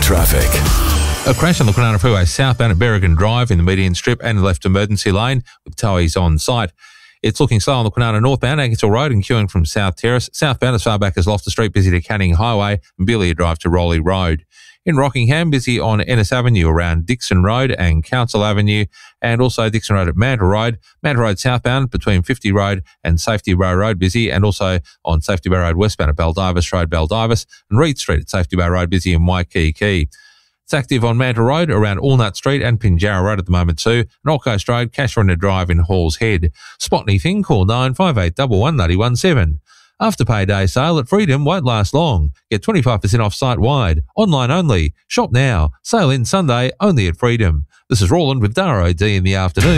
traffic. A crash on the Kwinana Freeway southbound at Berrigan Drive in the median strip and left emergency lane with towies on site. It's looking slow on the Kwinana northbound, Ankersville Road and queuing from South Terrace. Southbound as far back as Loftus Street, busy to Canning Highway and Belia Drive to Rowley Road. In Rockingham, busy on Ennis Avenue around Dixon Road and Council Avenue, and also Dixon Road at Manta Road. Manta Road southbound between 50 Road and Safety Bay Road busy, and also on Safety Bay Road westbound at Baldivis Road, Baldivis, and Reed Street at Safety Bay Road busy in Waikiki. It's active on Manta Road around Allnut Street and Pinjarra Road at the moment too, and Old Coast Road, Cashrinda Drive in Halls Head. Spot anything, call 958 11917. After payday sale at Freedom won't last long. Get 25% off site-wide. Online only. Shop now. Sale in Sunday only at Freedom. This is Roland with Dara OD in the afternoon.